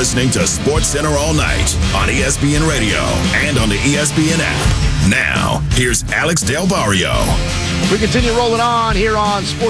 listening to SportsCenter all night on ESPN Radio and on the ESPN app. Now, here's Alex Del Barrio. We continue rolling on here on Sports